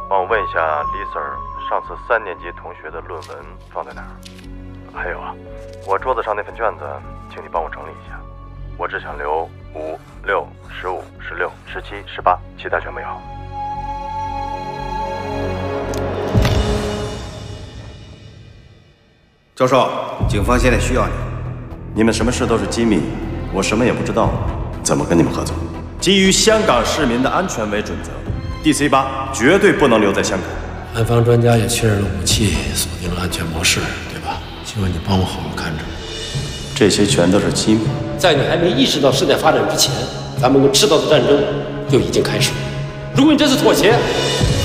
帮我问一下李 Sir， 上次3年级同学的论文放在哪儿？还有啊，我桌子上那份卷子，请你帮我整理一下。我只想留5、6、15、16、17、18，其他全没有。 教授，警方现在需要你。 你们什么事都是机密，我什么也不知道，怎么跟你们合作？基于香港市民的安全为准则 ，DC8绝对不能留在香港。 安防专家也确认了武器，锁定了安全模式，对吧？希望你帮我好好看着。 这些全都是机密。 在你还没意识到事态发展之前，咱们跟赤道的战争就已经开始了。如果你这次妥协，